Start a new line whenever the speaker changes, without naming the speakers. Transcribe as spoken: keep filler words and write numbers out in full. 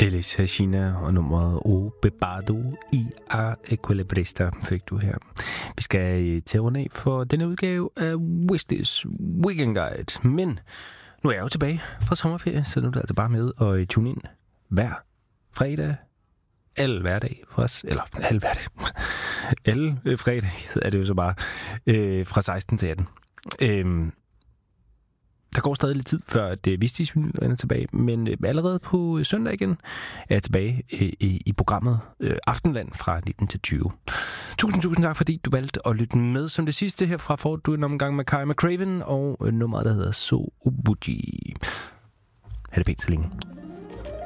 Elis Hashina og nummeret O Bebado i A Equilibrista fik du her. Vi skal til at runde af for denne udgave af Wishlist Weekend Guide. Men nu er jeg jo tilbage fra sommerferie, så nu er det altså bare med og tune ind hver fredag. Alle hverdag for os, eller alle hverdag. alle fredag er det jo så bare øh, fra seksten til atten. Øh, Der går stadig lidt tid, før at Vistis er tilbage, men allerede på søndag igen er jeg tilbage i, i programmet Aftenland fra nitten til tyve. Tusind, tusind tak, fordi du valgte at lytte med. Som det sidste herfra får du en omgang med Kai McCraven og nummeret, der hedder So Ubuji. Ha' det pænt så længe.